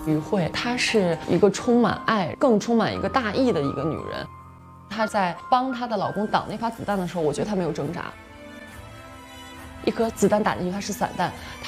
于慧，她是一个充满爱、更充满一个大义的一个女人。她在帮她的老公挡那发子弹的时候，我觉得她没有挣扎。一颗子弹打进去，它是散弹，